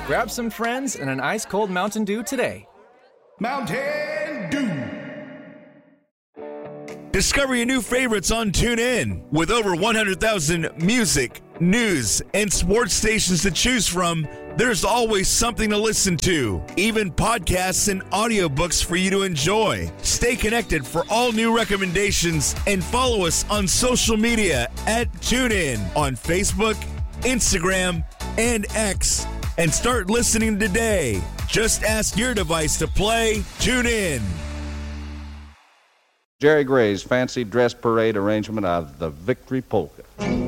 Grab some friends and an ice-cold Mountain Dew today. Mountain Dew. Discover your new favorites on TuneIn. With over 100,000 music, news, and sports stations to choose from, there's always something to listen to, even podcasts and audiobooks for you to enjoy. Stay connected for all new recommendations and follow us on social media at TuneIn on Facebook, Instagram, and X. And start listening today. Just ask your device to play TuneIn. Jerry Gray's fancy dress parade arrangement of the Victory Polka.